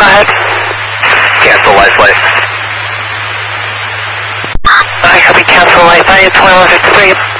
ahead. Cancel life flight. I copy, cancel life flight, 2153.